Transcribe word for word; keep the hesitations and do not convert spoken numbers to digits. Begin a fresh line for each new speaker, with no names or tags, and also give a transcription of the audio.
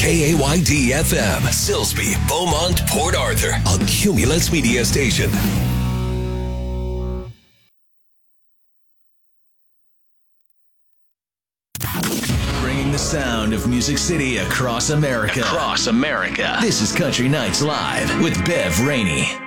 K A Y D F M, Silsbee, Beaumont, Port Arthur, a Cumulus Media Station. Bringing the sound of Music City across America. Across America. This is Country Nights Live with Bev Rainey.